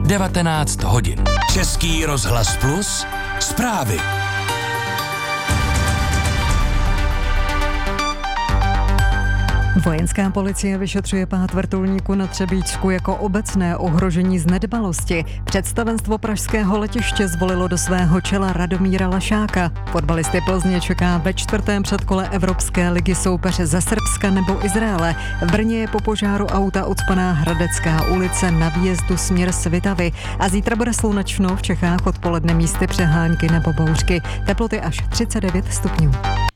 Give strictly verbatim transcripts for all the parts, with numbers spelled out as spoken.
devatenáct hodin. Český rozhlas Plus, zprávy. Vojenská policie vyšetřuje pád vrtulníku na Třebíčsku jako obecné ohrožení z nedbalosti. Představenstvo pražského letiště zvolilo do svého čela Radomíra Lašáka. Fotbalisty Plzně čeká ve čtvrtém předkole Evropské ligy soupeř ze Srbska nebo Izraele. V Brně je po požáru auta ucpaná Hradecká ulice na výjezdu směr Svitavy. A zítra bude slunečno, v Čechách odpoledne místy přehánky nebo bouřky. Teploty až třicet devět stupňů.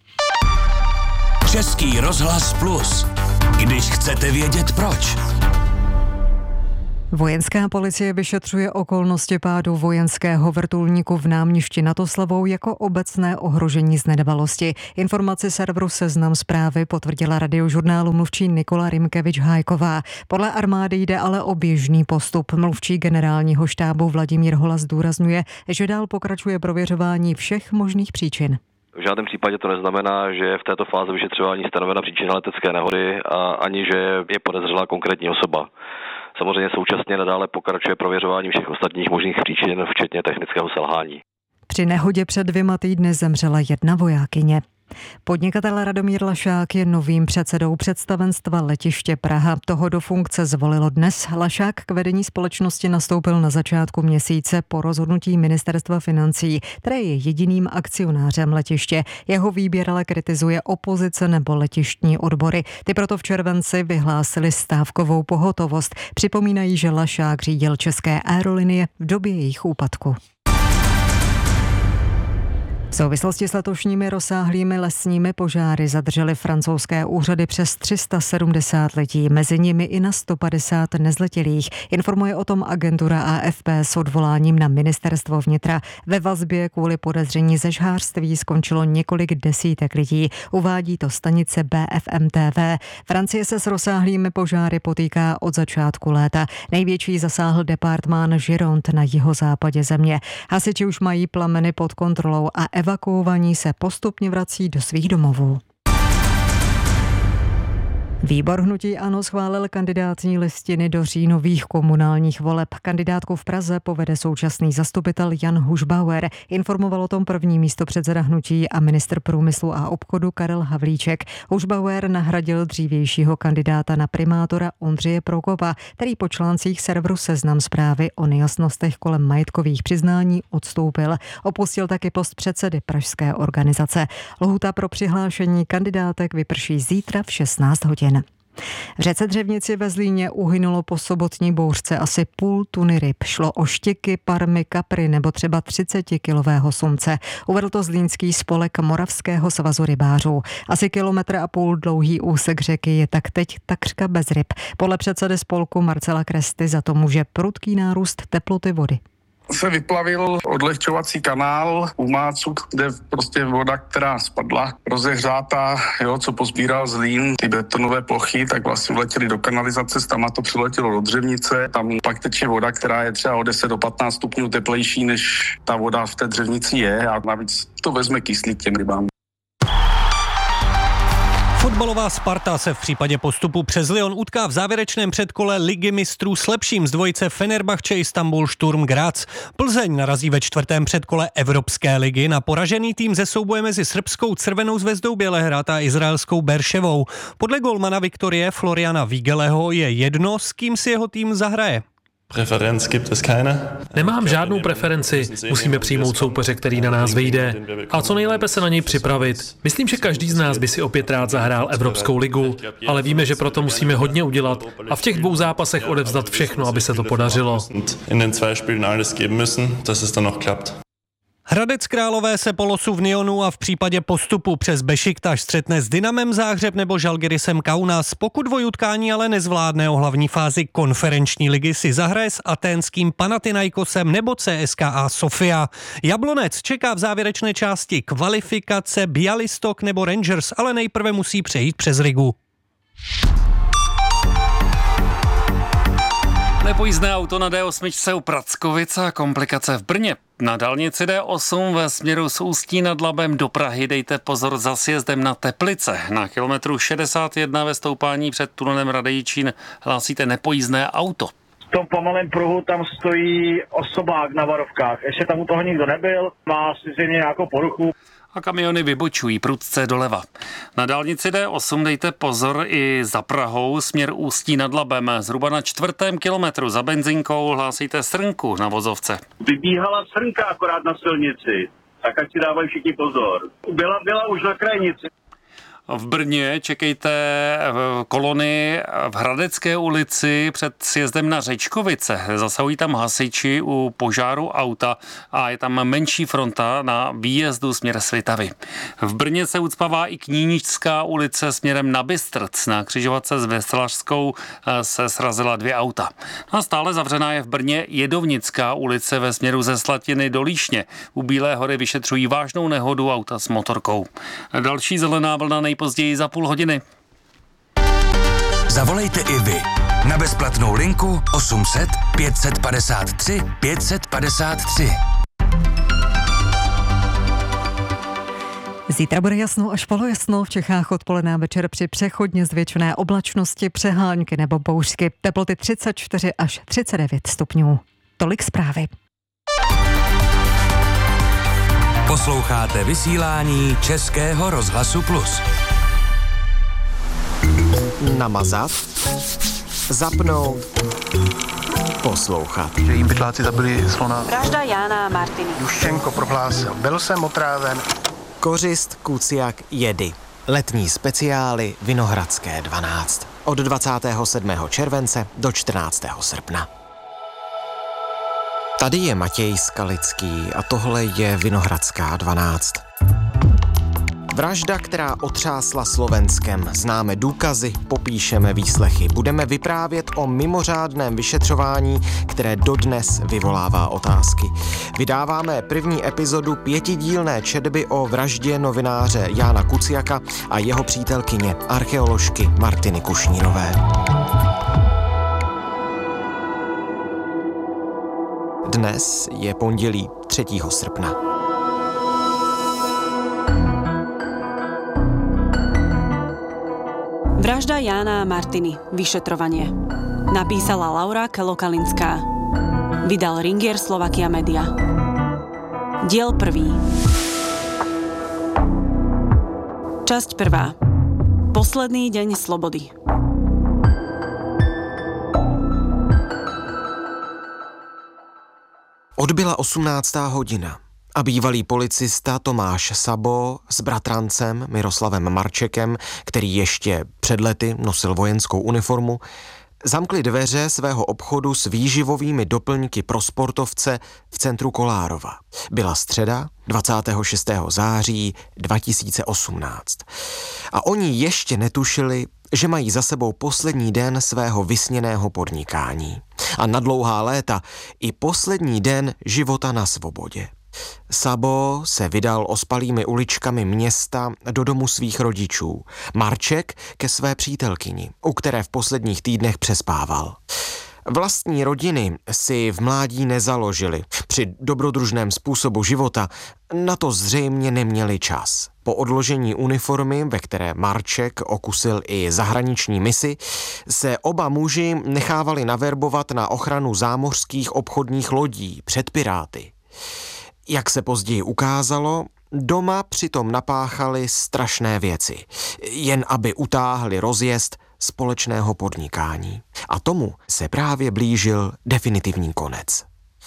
Český rozhlas Plus. Když chcete vědět proč. Vojenská policie vyšetřuje okolnosti pádu vojenského vrtulníku v Náměšti nad Oslavou jako obecné ohrožení z nedbalosti. Informaci serveru Seznam Zprávy potvrdila radiožurnálu mluvčí Nikola Rimkevič-Hájková. Podle armády jde ale o běžný postup. Mluvčí generálního štábu Vladimír Hola zdůrazňuje, že dál pokračuje prověřování všech možných příčin. V žádném případě to neznamená, že je v této fázi vyšetřování stanovena příčina letecké nehody a ani, že je podezřelá konkrétní osoba. Samozřejmě současně nadále pokračuje prověřování všech ostatních možných příčin, včetně technického selhání. Při nehodě před dvěma týdny zemřela jedna vojákyně. Podnikatel Radomír Lašák je novým předsedou představenstva letiště Praha. Toho do funkce zvolilo dnes. Lašák k vedení společnosti nastoupil na začátku měsíce po rozhodnutí ministerstva financí, které je jediným akcionářem letiště. Jeho výběr ale kritizuje opozice nebo letištní odbory. Ty proto v červenci vyhlásili stávkovou pohotovost. Připomínají, že Lašák řídil České aerolinie v době jejich úpadku. V souvislosti s letošními rozsáhlými lesními požáry zadržely francouzské úřady přes tři sta sedmdesát lidí, mezi nimi i na sto padesát nezletilých. Informuje o tom agentura A F P s odvoláním na ministerstvo vnitra. Ve vazbě kvůli podezření ze žhářství skončilo několik desítek lidí. Uvádí to stanice B F M T V. Francie se s rozsáhlými požáry potýká od začátku léta. Největší zasáhl departmán Gironde na jihozápadě země. Hasiči už mají plameny pod kontrolou a evakuovaní se postupně vrací do svých domovů. Výbor hnutí ANO schválil kandidátní listiny do říjnových komunálních voleb. Kandidátku v Praze povede současný zastupitel Jan Hušbauer. Informoval o tom první místopředseda hnutí a ministr průmyslu a obchodu Karel Havlíček. Hušbauer nahradil dřívějšího kandidáta na primátora Ondřeje Prokopa, který po článcích serveru Seznam Zprávy o nejasnostech kolem majetkových přiznání odstoupil. Opustil taky post předsedy pražské organizace. Lhůta pro přihlášení kandidátek vyprší zítra v šestnáct hodin. V řece Dřevnici ve Zlíně uhynulo po sobotní bouřce asi půl tuny ryb. Šlo o štěky, parmy, kapry nebo třeba třicetikilového sumce. Uvedl to zlínský spolek Moravského svazu rybářů. Asi kilometr a půl dlouhý úsek řeky je tak teď takřka bez ryb. Podle předsedy spolku Marcela Kresty za to může prudký nárůst teploty vody. Se vyplavil odlehčovací kanál u Mácu, kde prostě voda, která spadla, rozehřátá, jo, co pozbíral Zlín, ty betonové plochy, tak vlastně vletěly do kanalizace, tam to přiletělo do Dřevnice, tam pak teče voda, která je třeba o deset do patnáct stupňů teplejší, než ta voda v té Dřevnici je a navíc to vezme kyslík těm rybám. Fotbalová Sparta se v případě postupu přes Lyon utká v závěrečném předkole Ligy mistrů s lepším z dvojice Fenerbahče Istanbul Sturm Graz. Plzeň narazí ve čtvrtém předkole Evropské ligy na poražený tým ze souboje mezi srbskou Crvenou zvezdou Bělehrad a izraelskou Berševou. Podle golmana Viktorie Floriana Vigeleho je jedno, s kým si jeho tým zahraje. Preferenz gibt es keine. Nemám žádnou preferenci, musíme přijmout soupeře, který na nás vyjde. A co nejlépe se na něj připravit. Myslím, že každý z nás by si opět rád zahrál Evropskou ligu, ale víme, že proto musíme hodně udělat a v těch dvou zápasech odevzdat všechno, aby se to podařilo. In den zwei Spielen alles geben müssen, dass es dann noch klappt. Hradec Králové se po losu v Nyonu a v případě postupu přes Bešiktaš střetne s Dynamem Záhřeb nebo Žalgirisem Kaunas. Pokud dvojutkání ale nezvládne, o hlavní fázi konferenční ligy si zahraje s aténským Panathinaikosem nebo C S K A Sofia. Jablonec čeká v závěrečné části kvalifikace Bialystok nebo Rangers, ale nejprve musí přejít přes Rigu. Nepojízdné auto na D osm u Prackovice a komplikace v Brně. Na dálnici D osm ve směru z Ústí nad Labem do Prahy dejte pozor za sjezdem na Teplice. Na kilometru šedesát jedna ve stoupání před tunelem Radejčín hlásíte nepojízdné auto. V tom pomalém pruhu tam stojí osobák na varovkách. Ještě tam u toho nikdo nebyl, má asi zřejmě nějakou poruchu. A kamiony vybočují prudce doleva. Na dálnici D osm dejte pozor i za Prahou, směr Ústí nad Labem. Zhruba na čtvrtém kilometru za benzinkou hlásíte srnku na vozovce. Vybíhala srnka akorát na silnici, tak ať si dávají všichni pozor. Byla, byla už na krajnici. V Brně čekejte kolony v Hradecké ulici před sjezdem na Řečkovice. Zasahují tam hasiči u požáru auta a je tam menší fronta na výjezdu směr Svitavy. V Brně se ucpává i Kníničská ulice směrem na Bystrc. Na křižovatce s Veslařskou se srazila dvě auta. A stále zavřená je v Brně Jedovnická ulice ve směru ze Slatiny do Líšně. U Bílé hory vyšetřují vážnou nehodu auta s motorkou. Další zelená vlna nejpozději za půl hodiny. Zavolejte i vy na bezplatnou linku osm set pět set padesát tři pět set padesát tři. Zítra bude jasno až polojasno, v Čechách odpoledne a večer při přechodně zvětšené oblačnosti, přehánky nebo bouřky. Teploty třicet čtyři až třicet devět stupňů. Tolik zprávy. Posloucháte vysílání Českého rozhlasu Plus. Namazat, zapnout, poslouchat. Že jim pytláci zabili slona. Vražda Jána a Martiny. Juščenko prohlásil, byl jsem otráven. Kořist, kuciak, jedy. Letní speciály Vinohradské dvanáct. Od dvacátého sedmého července do čtrnáctého srpna. Tady je Matěj Skalický a tohle je Vinohradská dvanáct. Vražda, která otřásla Slovenskem. Známe důkazy, popíšeme výslechy. Budeme vyprávět o mimořádném vyšetřování, které dodnes vyvolává otázky. Vydáváme první epizodu pětidílné četby o vraždě novináře Jána Kuciaka a jeho přítelkyně, archeoložky Martiny Kušnírové. Dnes je pondělí třetího srpna. Vražda Jána a Martiny. Vyšetrovanie. Napísala Laura Kelokalinská. Vydal Ringier Slovakia Media. Diel prvý. Časť prvá. Posledný deň slobody. Odbyla osmnáctá hodina a bývalý policista Tomáš Sabo s bratrancem Miroslavem Marčekem, který ještě před lety nosil vojenskou uniformu, zamkli dveře svého obchodu s výživovými doplňky pro sportovce v centru Kolárova. Byla středa dvacátého šestého září dva tisíce osmnáct. A oni ještě netušili, že mají za sebou poslední den svého vysněného podnikání. A na dlouhá léta i poslední den života na svobodě. Sabo se vydal ospalými uličkami města do domu svých rodičů. Marček ke své přítelkyni, u které v posledních týdnech přespával. Vlastní rodiny si v mládí nezaložili. Při dobrodružném způsobu života na to zřejmě neměli čas. Po odložení uniformy, ve které Marček okusil i zahraniční misi, se oba muži nechávali naverbovat na ochranu zámořských obchodních lodí před piráty. Jak se později ukázalo, doma přitom napáchali strašné věci, jen aby utáhli rozjezd společného podnikání. A tomu se právě blížil definitivní konec.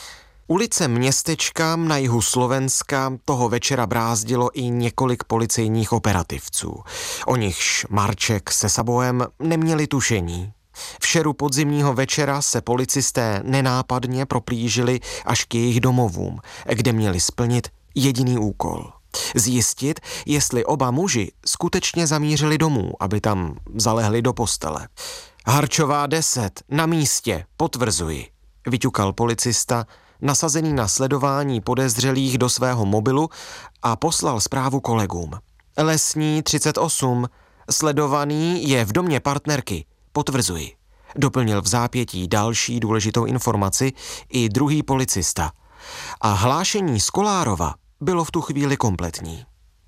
Ulice městečka na jihu Slovenska toho večera brázdilo i několik policejních operativců. O nichž Marček se Saboem neměli tušení. V šeru podzimního večera se policisté nenápadně proplížili až k jejich domovům, kde měli splnit jediný úkol. Zjistit, jestli oba muži skutečně zamířili domů, aby tam zalehli do postele. Harčová deset, na místě, potvrzuji, vyťukal policista, nasazený na sledování podezřelých do svého mobilu a poslal zprávu kolegům. Lesní třicet osm, sledovaný je v domě partnerky, potvrzuji. Doplnil v zápětí další důležitou informaci i druhý policista. A hlášení z Kolárova bylo v tu chvíli kompletní.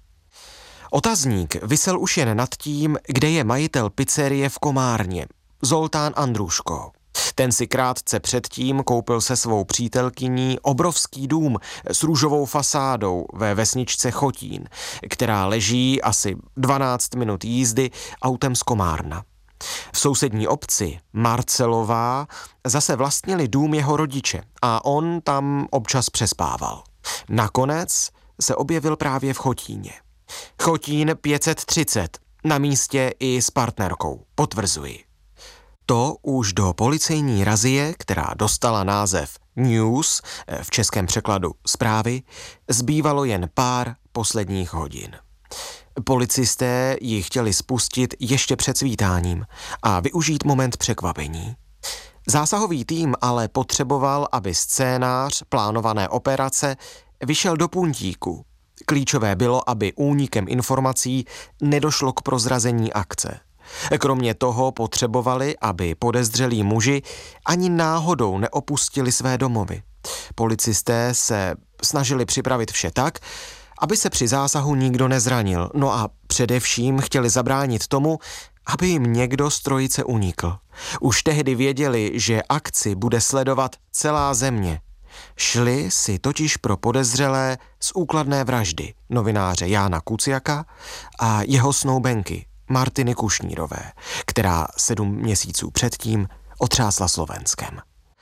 Otazník visel už jen nad tím, kde je majitel pizzerie v Komárně, Zoltán Andruško. Ten si krátce předtím koupil se svou přítelkyní obrovský dům s růžovou fasádou ve vesničce Chotín, která leží asi dvanáct minut jízdy autem z Komárna. V sousední obci Marcelová zase vlastnili dům jeho rodiče a on tam občas přespával. Nakonec se objevil právě v Chotíně. Chotín pět set třicet, na místě i s partnerkou, potvrzuji. To už do policejní razie, která dostala název News, v českém překladu zprávy, zbývalo jen pár posledních hodin. Policisté ji chtěli spustit ještě před svítáním a využít moment překvapení. Zásahový tým ale potřeboval, aby scénář plánované operace vyšel do puntíku. Klíčové bylo, aby únikem informací nedošlo k prozrazení akce. Kromě toho potřebovali, aby podezřelí muži ani náhodou neopustili své domovy. Policisté se snažili připravit vše tak, aby se při zásahu nikdo nezranil, no a především chtěli zabránit tomu, aby jim někdo z trojice unikl. Už tehdy věděli, že akci bude sledovat celá země. Šli si totiž pro podezřelé z úkladné vraždy novináře Jána Kuciaka a jeho snoubenky Martiny Kušnírové, která sedm měsíců předtím otřásla Slovenskem.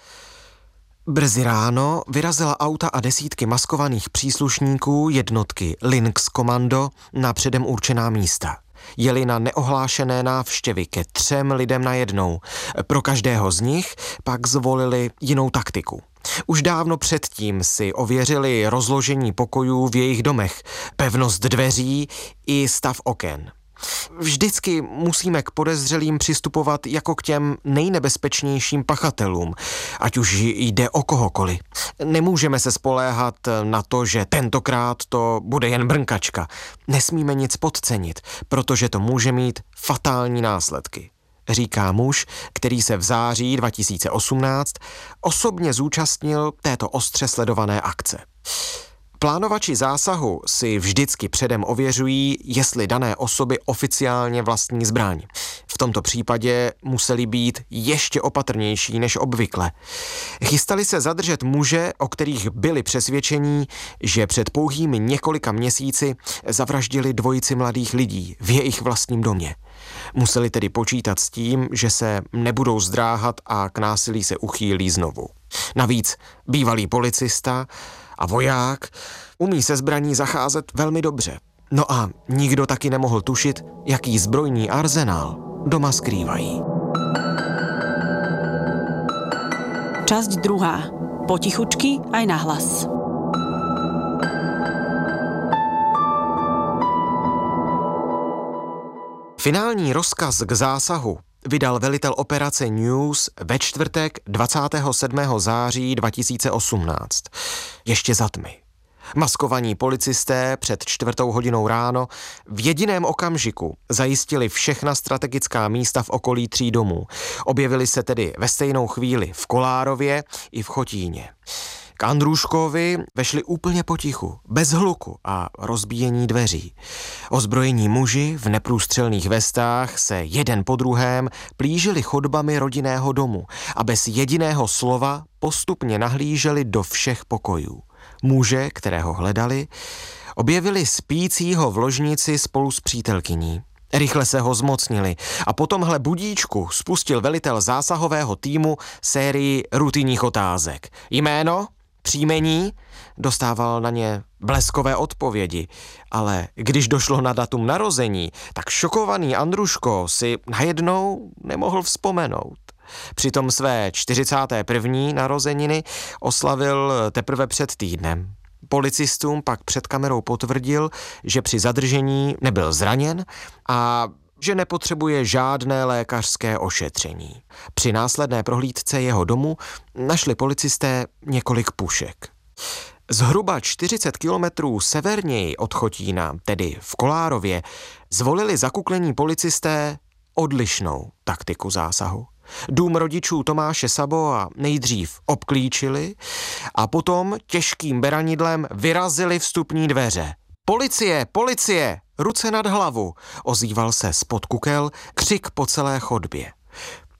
Brzy ráno vyrazila auta a desítky maskovaných příslušníků jednotky Lynx Komando na předem určená místa. Jeli na neohlášené návštěvy ke třem lidem najednou. Pro každého z nich pak zvolili jinou taktiku. Už dávno předtím si ověřili rozložení pokojů v jejich domech, pevnost dveří i stav oken. Vždycky musíme k podezřelým přistupovat jako k těm nejnebezpečnějším pachatelům, ať už jde o kohokoliv. Nemůžeme se spoléhat na to, že tentokrát to bude jen brnkačka. Nesmíme nic podcenit, protože to může mít fatální následky, říká muž, který se v září dva tisíce osmnáct osobně zúčastnil této ostře sledované akce. Plánovači zásahu si vždycky předem ověřují, jestli dané osoby oficiálně vlastní zbraň. V tomto případě museli být ještě opatrnější než obvykle. Chystali se zadržet muže, o kterých byli přesvědčení, že před pouhými několika měsíci zavraždili dvojici mladých lidí v jejich vlastním domě. Museli tedy počítat s tím, že se nebudou zdráhat a k násilí se uchýlí znovu. Navíc bývalý policista a voják umí se zbraní zacházet velmi dobře. No a nikdo taky nemohl tušit, jaký zbrojní arzenál doma skrývají. Časť druhá. Potichučky aj nahlas. Finální rozkaz k zásahu vydal velitel operace News ve čtvrtek dvacátého sedmého září dva tisíce osmnáct. Ještě za tmy. Maskovaní policisté před čtvrtou hodinou ráno v jediném okamžiku zajistili všechna strategická místa v okolí tří domů. Objevili se tedy ve stejnou chvíli v Kolárově i v Chotíně. K Andrůškovi vešli úplně potichu, bez hluku a rozbíjení dveří. Ozbrojení muži v neprůstřelných vestách se jeden po druhém plížili chodbami rodinného domu a bez jediného slova postupně nahlíželi do všech pokojů. Muže, kterého hledali, objevili spícího v ložnici spolu s přítelkyní. Rychle se ho zmocnili a po tomhle budíčku spustil velitel zásahového týmu sérii rutinních otázek. Jméno? Příjmení? Dostával na ně bleskové odpovědi, ale když došlo na datum narození, tak šokovaný Andruško si najednou nemohl vzpomenout. Přitom své čtyřicáté první narozeniny oslavil teprve před týdnem. Policistům pak před kamerou potvrdil, že při zadržení nebyl zraněn a že nepotřebuje žádné lékařské ošetření. Při následné prohlídce jeho domu našli policisté několik pušek. Zhruba čtyřicet kilometrů severněji od Chotína, tedy v Kolárově, zvolili zakuklení policisté odlišnou taktiku zásahu. Dům rodičů Tomáše Saboa nejdřív obklíčili a potom těžkým beranidlem vyrazili vstupní dveře. Policie, policie, ruce nad hlavu, ozýval se spod kukel křik po celé chodbě.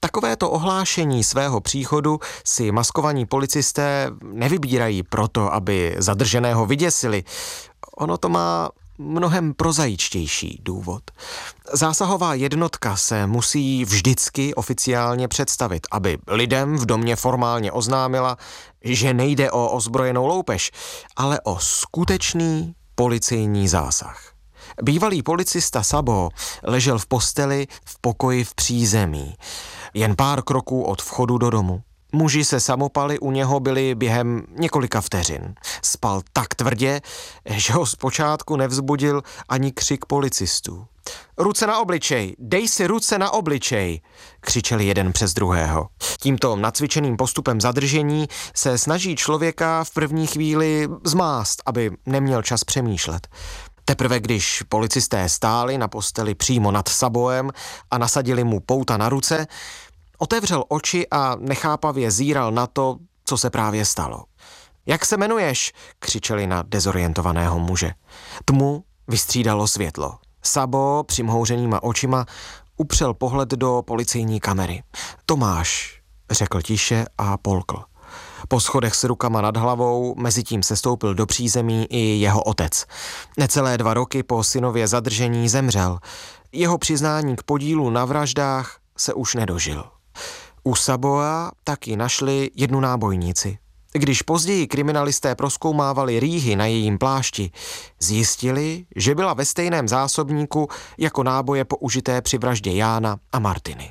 Takovéto ohlášení svého příchodu si maskovaní policisté nevybírají proto, aby zadrženého vyděsili. Ono to má mnohem prozaičtější důvod. Zásahová jednotka se musí vždycky oficiálně představit, aby lidem v domě formálně oznámila, že nejde o ozbrojenou loupež, ale o skutečný policejní zásah. Bývalý policista Sabo ležel v posteli v pokoji v přízemí, jen pár kroků od vchodu do domu. Muži se samopaly u něho byli během několika vteřin. Spal tak tvrdě, že ho zpočátku nevzbudil ani křik policistů. Ruce na obličej, dej si ruce na obličej, křičeli jeden přes druhého. Tímto nacvičeným postupem zadržení se snaží člověka v první chvíli zmást, aby neměl čas přemýšlet. Teprve když policisté stáli na posteli přímo nad Saboem a nasadili mu pouta na ruce, otevřel oči a nechápavě zíral na to, co se právě stalo. Jak se jmenuješ? Křičeli na dezorientovaného muže. Tmu vystřídalo světlo. Sabo přimhouřenýma očima upřel pohled do policejní kamery. Tomáš, řekl tiše a polkl. Po schodech s rukama nad hlavou mezitím sestoupil do přízemí i jeho otec. Necelé dva roky po synově zadržení zemřel. Jeho přiznání k podílu na vraždách se už nedožil. U Saboa taky našli jednu nábojnici. Když později kriminalisté prozkoumávali rýhy na jejím plášti, zjistili, že byla ve stejném zásobníku jako náboje použité při vraždě Jána a Martiny.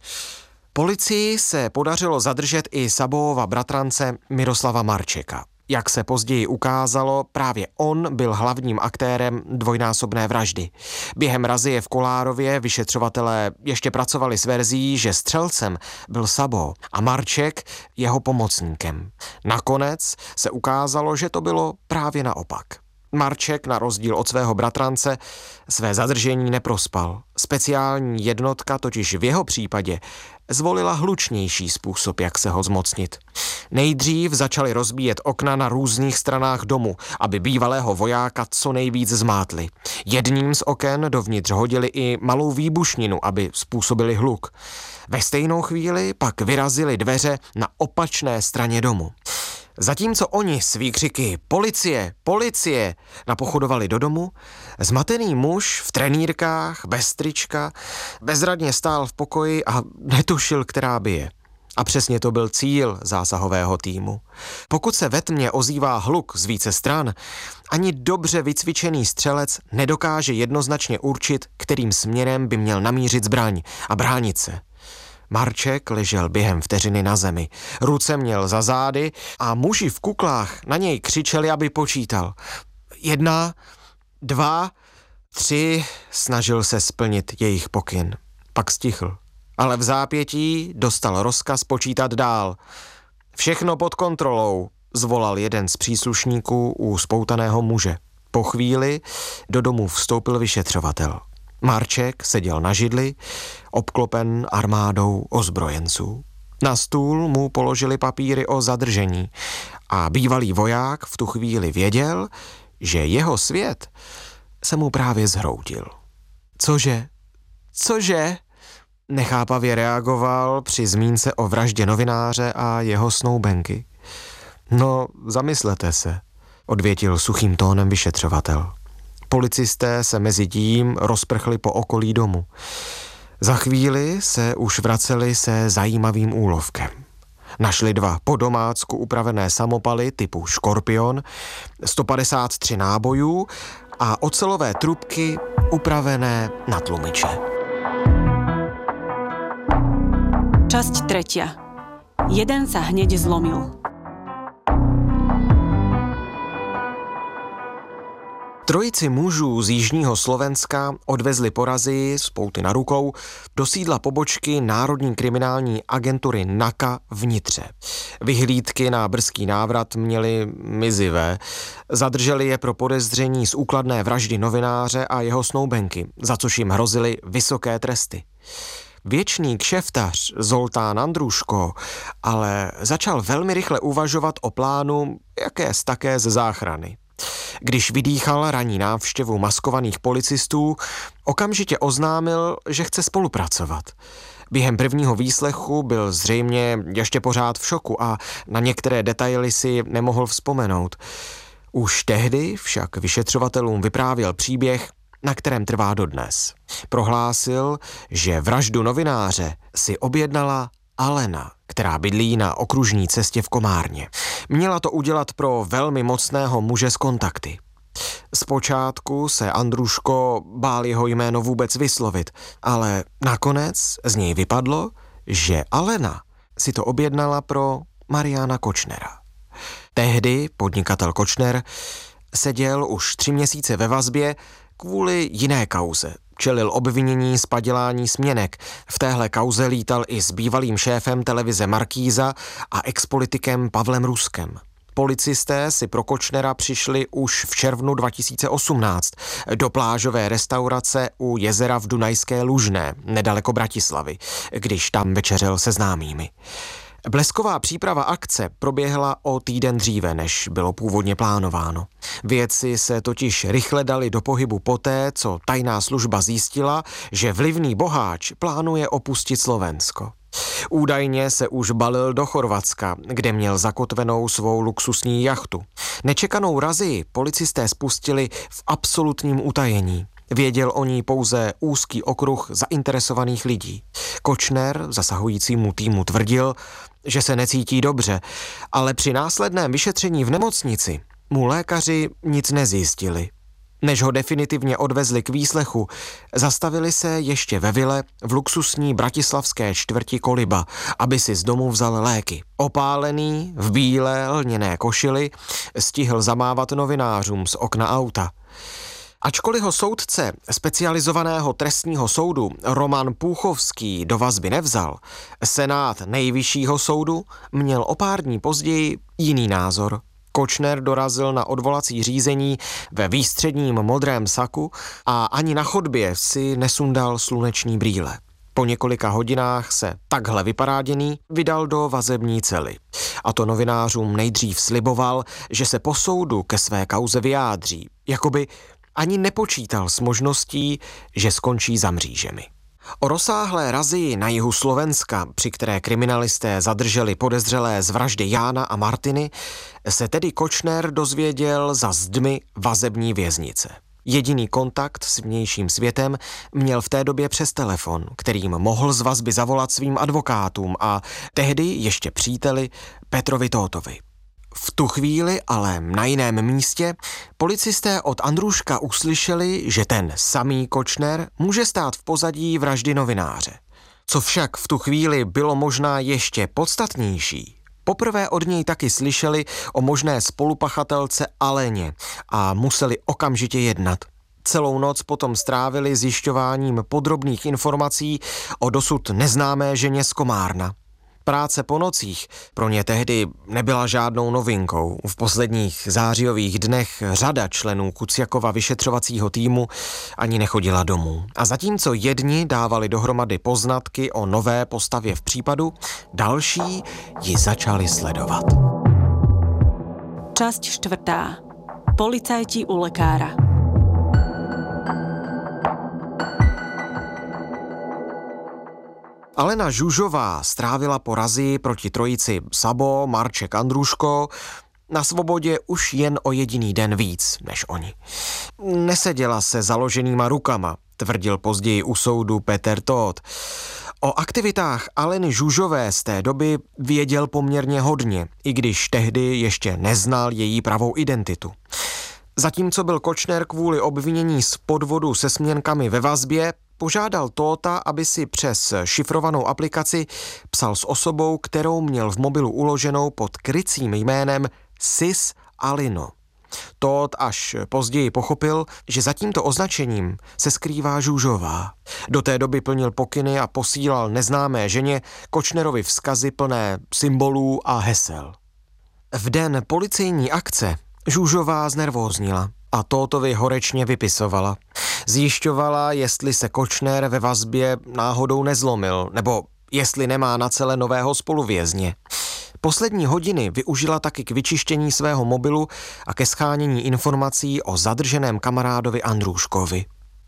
Policii se podařilo zadržet i Saboova bratrance Miroslava Marčeka. Jak se později ukázalo, právě on byl hlavním aktérem dvojnásobné vraždy. Během razie v Kolárově vyšetřovatelé ještě pracovali s verzí, že střelcem byl Sabo a Marček jeho pomocníkem. Nakonec se ukázalo, že to bylo právě naopak. Marček, na rozdíl od svého bratrance, své zadržení neprospal. Speciální jednotka totiž v jeho případě zvolila hlučnější způsob, jak se ho zmocnit. Nejdřív začali rozbíjet okna na různých stranách domu, aby bývalého vojáka co nejvíc zmátli. Jedním z oken dovnitř hodili i malou výbušninu, aby způsobili hluk. Ve stejnou chvíli pak vyrazili dveře na opačné straně domu. Zatímco oni s výkřiky policie, policie napochodovali do domu, zmatený muž v trenýrkách, bez trička, bezradně stál v pokoji a netušil, která bije. A přesně to byl cíl zásahového týmu. Pokud se ve tmě ozývá hluk z více stran, ani dobře vycvičený střelec nedokáže jednoznačně určit, kterým směrem by měl namířit zbraň a bránit se. Marček ležel během vteřiny na zemi. Ruce měl za zády a muži v kuklách na něj křičeli, aby počítal. Jedna, dva, tři, snažil se splnit jejich pokyn. Pak stichl. Ale v zápětí dostal rozkaz počítat dál. Všechno pod kontrolou, zvolal jeden z příslušníků u spoutaného muže. Po chvíli do domu vstoupil vyšetřovatel. Marček seděl na židli, obklopen armádou ozbrojenců. Na stůl mu položili papíry o zadržení a bývalý voják v tu chvíli věděl, že jeho svět se mu právě zhroutil. Cože? Cože? Nechápavě reagoval při zmínce o vraždě novináře a jeho snoubenky. No, zamyslete se, odvětil suchým tónem vyšetřovatel. Policisté se mezi tím rozprchli po okolí domu. Za chvíli se už vraceli se zajímavým úlovkem. Našli dva po domácku upravené samopaly typu Škorpion, sto padesát tři nábojů a ocelové trubky upravené na tlumiče. Časť tretia. Jeden sa hneď zlomil. Trojici mužů z jižního Slovenska odvezli po razii z pouty na rukou do sídla pobočky Národní kriminální agentury NAKA v Nitře. Vyhlídky na brzký návrat měly mizivé. Zadrželi je pro podezření z úkladné vraždy novináře a jeho snoubenky, za což jim hrozily vysoké tresty. Věčný kšeftař Zoltán Andruško ale začal velmi rychle uvažovat o plánu jakési také ze záchrany. Když vydýchal ranní návštěvu maskovaných policistů, okamžitě oznámil, že chce spolupracovat. Během prvního výslechu byl zřejmě ještě pořád v šoku a na některé detaily si nemohl vzpomenout. Už tehdy však vyšetřovatelům vyprávěl příběh, na kterém trvá dodnes. Prohlásil, že vraždu novináře si objednala Alena, která bydlí na okružní cestě v Komárně. Měla to udělat pro velmi mocného muže z kontakty. Zpočátku se Andruško bál jeho jméno vůbec vyslovit, ale nakonec z něj vypadlo, že Alena si to objednala pro Mariana Kočnera. Tehdy podnikatel Kočner seděl už tři měsíce ve vazbě kvůli jiné kauze. Čelil obvinění z padělání směnek. V téhle kauze lítal i s bývalým šéfem televize Markýza a expolitikem Pavlem Ruskem. Policisté si pro Kočnera přišli už v červnu dva tisíce osmnáct do plážové restaurace u jezera v Dunajské Lužné, nedaleko Bratislavy, když tam večeřel se známými. Blesková příprava akce proběhla o týden dříve, než bylo původně plánováno. Vědci se totiž rychle dali do pohybu poté, co tajná služba zjistila, že vlivný boháč plánuje opustit Slovensko. Údajně se už balil do Chorvatska, kde měl zakotvenou svou luxusní jachtu. Nečekanou razii policisté spustili v absolutním utajení. Věděl o ní pouze úzký okruh zainteresovaných lidí. Kočner zasahujícímu týmu tvrdil, že se necítí dobře, ale při následném vyšetření v nemocnici mu lékaři nic nezjistili. Než ho definitivně odvezli k výslechu, zastavili se ještě ve vile v luxusní bratislavské čtvrti Koliba, aby si z domu vzal léky. Opálený, v bílé lněné košili, stihl zamávat novinářům z okna auta. Ačkoliv ho soudce specializovaného trestního soudu Roman Půchovský do vazby nevzal, senát nejvyššího soudu měl o pár dní později jiný názor. Kočner dorazil na odvolací řízení ve výstředním modrém saku a ani na chodbě si nesundal sluneční brýle. Po několika hodinách se takhle vyparáděný vydal do vazební cely. A to novinářům nejdřív sliboval, že se po soudu ke své kauze vyjádří, jakoby ani nepočítal s možností, že skončí za mřížemi. O rozsáhlé razii na jihu Slovenska, při které kriminalisté zadrželi podezřelé z vraždy Jána a Martiny, se tedy Kočner dozvěděl za zdmi vazební věznice. Jediný kontakt s vnějším světem měl v té době přes telefon, kterým mohl z vazby zavolat svým advokátům a tehdy ještě příteli Petrovi Tótovi. V tu chvíli, ale na jiném místě, policisté od Andruška uslyšeli, že ten samý Kočner může stát v pozadí vraždy novináře. Co však v tu chvíli bylo možná ještě podstatnější, poprvé od něj taky slyšeli o možné spolupachatelce Aleně a museli okamžitě jednat. Celou noc potom strávili zjišťováním podrobných informací o dosud neznámé ženě z Komárna. Práce po nocích pro ně tehdy nebyla žádnou novinkou. V posledních zářijových dnech řada členů Kuciakova vyšetřovacího týmu ani nechodila domů. A zatímco jedni dávali dohromady poznatky o nové postavě v případu, další ji začali sledovat. Časť štvrtá. Policajti u lekára. Alena Žužová strávila po razii proti trojici Sabo, Marček, Andruško na svobodě už jen o jediný den víc než oni. Neseděla se založenýma rukama, tvrdil později u soudu Peter Tóth. O aktivitách Aleny Žužové z té doby věděl poměrně hodně, i když tehdy ještě neznal její pravou identitu. Zatímco byl Kočner kvůli obvinění z podvodu se směnkami ve vazbě, požádal Tótha, aby si přes šifrovanou aplikaci psal s osobou, kterou měl v mobilu uloženou pod krycím jménem Sis Alino. Tóth až později pochopil, že za tímto označením se skrývá Žužová. Do té doby plnil pokyny a posílal neznámé ženě Kočnerovi vzkazy plné symbolů a hesel. V den policejní akce Žužová znervóznila a Tóthovi horečně vypisovala. Zjišťovala, jestli se Kočner ve vazbě náhodou nezlomil, nebo jestli nemá na celé nového spoluvězně. Poslední hodiny využila taky k vyčištění svého mobilu a ke shánění informací o zadrženém kamarádovi Andrůškovi.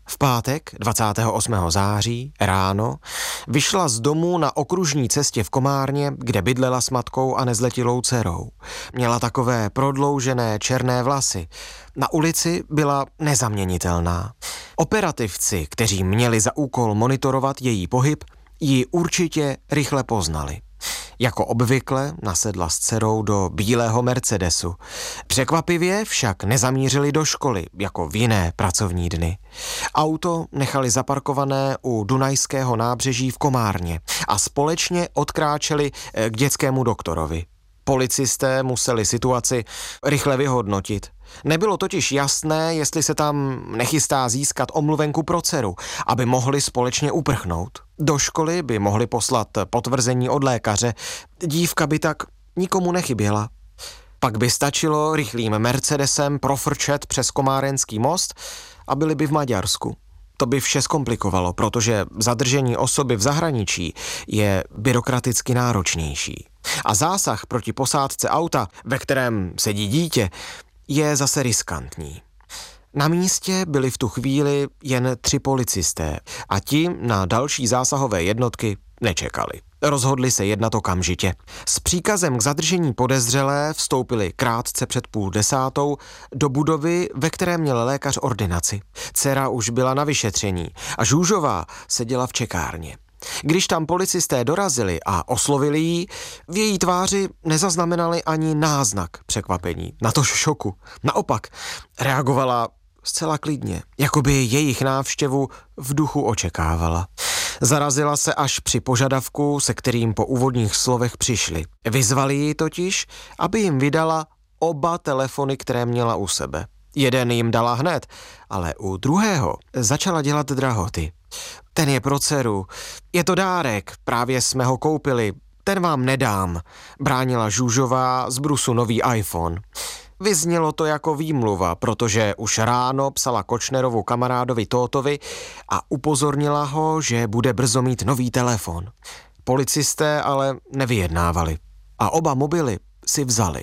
V pátek dvacátého osmého září ráno vyšla z domu na okružní cestě v Komárně, kde bydlela s matkou a nezletilou dcerou. Měla takové prodloužené černé vlasy. Na ulici byla nezaměnitelná. Operativci, kteří měli za úkol monitorovat její pohyb, ji určitě rychle poznali. Jako obvykle nasedla s dcerou do bílého Mercedesu. Překvapivě však nezamířili do školy, jako v jiné pracovní dny. Auto nechali zaparkované u Dunajského nábřeží v Komárně a společně odkráčeli k dětskému doktorovi. Policisté museli situaci rychle vyhodnotit. Nebylo totiž jasné, jestli se tam nechystá získat omluvenku pro dceru, aby mohli společně uprchnout. Do školy by mohli poslat potvrzení od lékaře, dívka by tak nikomu nechyběla. Pak by stačilo rychlým Mercedesem profrčet přes Komárenský most a byli by v Maďarsku. To by vše zkomplikovalo, protože zadržení osoby v zahraničí je byrokraticky náročnější. A zásah proti posádce auta, ve kterém sedí dítě, je zase riskantní. Na místě byli v tu chvíli jen tři policisté a ti na další zásahové jednotky nečekali. Rozhodli se jednat okamžitě. S příkazem k zadržení podezřelé vstoupili krátce před půl desátou do budovy, ve které měl lékař ordinaci. Dcera už byla na vyšetření a Žužová seděla v čekárně. Když tam policisté dorazili a oslovili ji, v její tváři nezaznamenali ani náznak překvapení, natož šoku. Naopak, reagovala zcela klidně, jako by jejich návštěvu v duchu očekávala. Zarazila se až při požadavku, se kterým po úvodních slovech přišli. Vyzvali ji totiž, aby jim vydala oba telefony, které měla u sebe. Jeden jim dala hned, ale u druhého začala dělat drahoty. Ten je pro dceru. Je to dárek, právě jsme ho koupili. Ten vám nedám, bránila Žužová z brusu nový iPhone. Vyznělo to jako výmluva, protože už ráno psala Kočnerovu kamarádovi Tótovi a upozornila ho, že bude brzo mít nový telefon. Policisté ale nevyjednávali a oba mobily si vzali.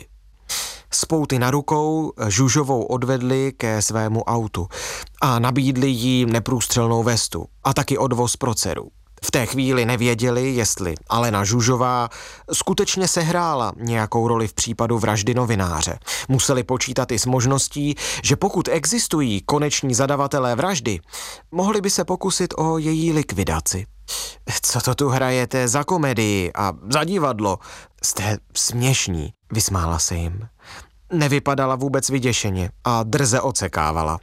Z pouty na rukou Žužovou odvedli ke svému autu a nabídli jí neprůstřelnou vestu a taky odvoz pro dceru. V té chvíli nevěděli, jestli Alena Žužová skutečně sehrála nějakou roli v případu vraždy novináře. Museli počítat i s možností, že pokud existují koneční zadavatelé vraždy, mohli by se pokusit o její likvidaci. Co to tu hrajete za komedii a za divadlo? Jste směšní, vysmála se jim. Nevypadala vůbec vyděšeně a drze odsekávala.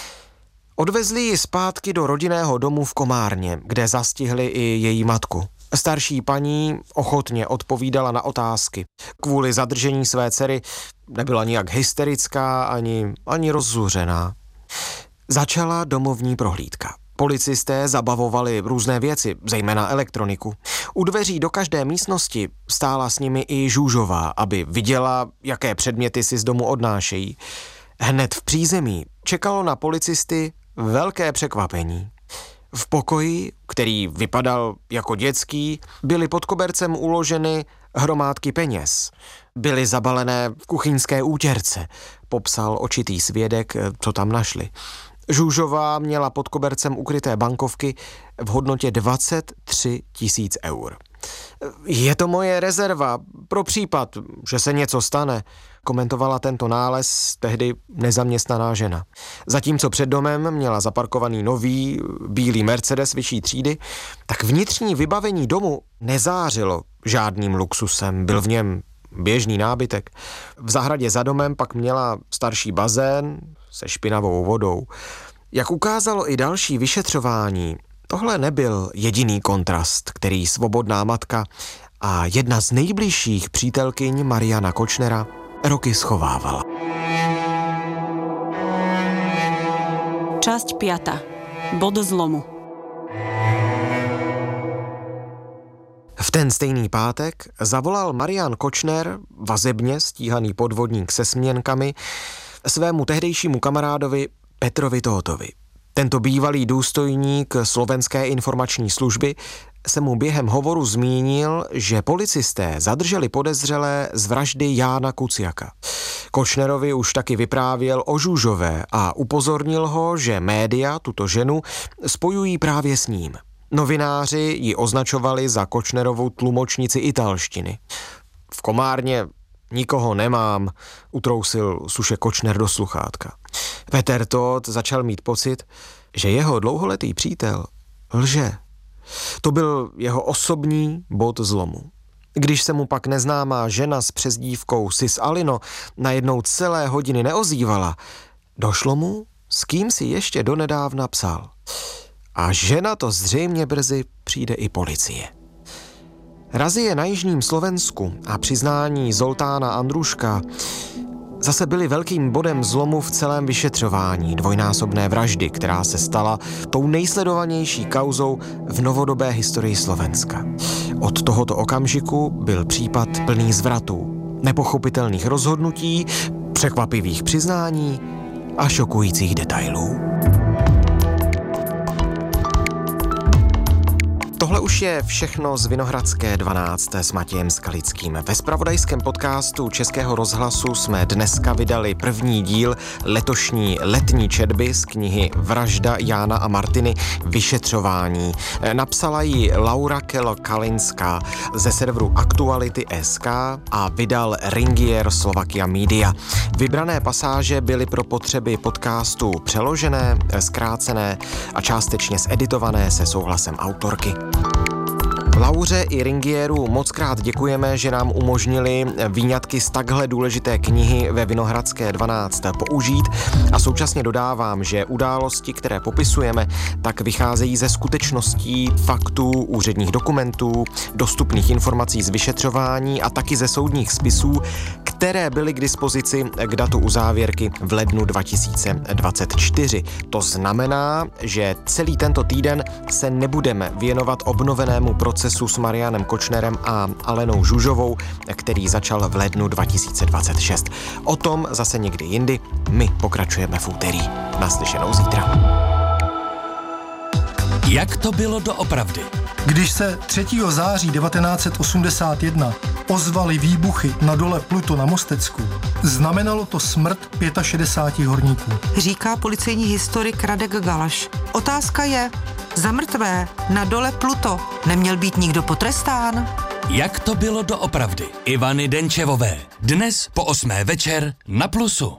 Odvezli ji zpátky do rodinného domu v Komárně, kde zastihli i její matku. Starší paní ochotně odpovídala na otázky. Kvůli zadržení své dcery nebyla nijak hysterická ani, ani rozzuřená. Začala domovní prohlídka. Policisté zabavovali různé věci, zejména elektroniku. U dveří do každé místnosti stála s nimi i Žužová, aby viděla, jaké předměty si z domu odnášejí. Hned v přízemí čekalo na policisty velké překvapení. V pokoji, který vypadal jako dětský, byly pod kobercem uloženy hromádky peněz. Byly zabalené v kuchyňské útěrce, popsal očitý svědek, co tam našli. Žužová měla pod kobercem ukryté bankovky v hodnotě dvacet tři tisíc eur. Je to moje rezerva pro případ, že se něco stane, komentovala tento nález tehdy nezaměstnaná žena. Zatímco před domem měla zaparkovaný nový bílý Mercedes vyšší třídy, tak vnitřní vybavení domu nezářilo žádným luxusem, byl v něm běžný nábytek. V zahradě za domem pak měla starší bazén se špinavou vodou. Jak ukázalo i další vyšetřování, tohle nebyl jediný kontrast, který svobodná matka a jedna z nejbližších přítelkyň Mariana Kočnera roky schovávala. Časť piata. Bod zlomu. V ten stejný pátek zavolal Marian Kočner, vazebně stíhaný podvodník se směnkami, svému tehdejšímu kamarádovi Petrovi Tótovi. Tento bývalý důstojník slovenské informační služby se mu během hovoru zmínil, že policisté zadrželi podezřelé z vraždy Jána Kuciaka. Kočnerovi už taky vyprávěl o Žužové a upozornil ho, že média tuto ženu spojují právě s ním. Novináři ji označovali za Kočnerovou tlumočnici italštiny. V Komárně nikoho nemám, utrousil suše Kočner do sluchátka. Peter Todt začal mít pocit, že jeho dlouholetý přítel lže. To byl jeho osobní bod zlomu. Když se mu pak neznámá žena s přezdívkou Sis Alino najednou celé hodiny neozývala, došlo mu, s kým si ještě donedávna psal. A žena to zřejmě brzy přijde i policie. Razie na jižním Slovensku a přiznání Zoltána Andruška zase byly velkým bodem zlomu v celém vyšetřování dvojnásobné vraždy, která se stala tou nejsledovanější kauzou v novodobé historii Slovenska. Od tohoto okamžiku byl případ plný zvratů, nepochopitelných rozhodnutí, překvapivých přiznání a šokujících detailů. Tohle už je všechno z Vinohradské dvanáct s Matějem Skalickým. Ve zpravodajském podcastu Českého rozhlasu jsme dneska vydali první díl letošní letní četby z knihy Vražda Jána a Martiny vyšetřování. Napsala ji Laura Kelo-Kalinská ze serveru Aktuality tečka es ká a vydal Ringier Slovakia Media. Vybrané pasáže byly pro potřeby podcastu přeložené, zkrácené a částečně zeditované se souhlasem autorky. Lauře i Ringieru mockrát děkujeme, že nám umožnili výňatky z takhle důležité knihy ve Vinohradské dvanáct použít a současně dodávám, že události, které popisujeme, tak vycházejí ze skutečností, faktů, úředních dokumentů, dostupných informací z vyšetřování a taky ze soudních spisů, které byly k dispozici k datu uzávěrky v lednu dva tisíce dvacet čtyři. To znamená, že celý tento týden se nebudeme věnovat obnovenému procesu s Marianem Kočnerem a Alenou Žužovou, který začal v lednu dva tisíce dvacet šest. O tom zase někdy jindy, my pokračujeme v úterý. Naslyšenou zítra. Jak to bylo doopravdy? Když se třetího září devatenáct set osmdesát jedna ozvaly výbuchy na dole Pluto na Mostecku, znamenalo to smrt šedesáti pěti horníků. Říká policejní historik Radek Galaš. Otázka je, za mrtvé na dole Pluto neměl být nikdo potrestán? Jak to bylo doopravdy? Ivany Denčevové. Dnes po osmé večer na Plusu.